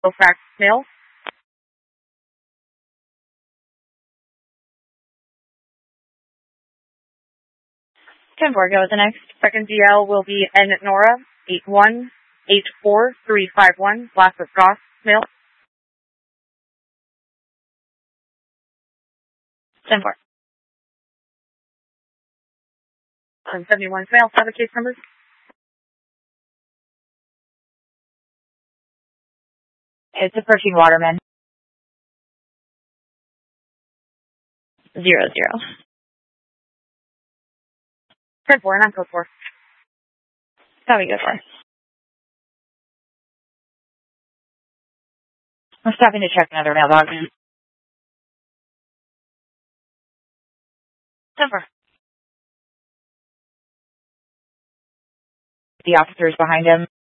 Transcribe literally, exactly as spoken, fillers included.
fax mail. ten four, go with the next. Second D L will be N Nora, eight one eight four three five one, last with Goss, mail. ten four. Um, seventy-one, mail, have a case number. It's a Pershing Waterman. Zero, zero. ten four, and I'm code four. Copy, go for. I'm stopping to check another mailbox. ten four. The officer's behind him.